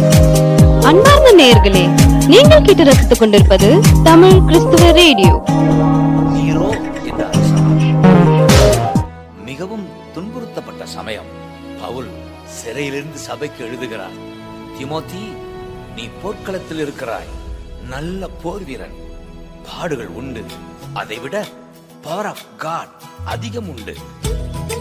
அன்பார்ந்த நேயர்களே, நீங்கள் கேட்டு ரசித்துக் கொண்டிருப்பது தமிழ் கிறிஸ்துவ ரேடியோ. நீரோ என்ற அரசன் மிகவும் துன்புறுத்தப்பட்ட சமயம் பவுல் சிறையிலிருந்து சபைக்கு எழுதுகிறார். தீமோத்தி, நீ போர்க்களத்தில் இருக்கிறாய், நல்ல போர் வீரன். பாடுகள் உண்டு, அதைவிட பவர் ஆஃப் காட் அதிகம் உண்டு.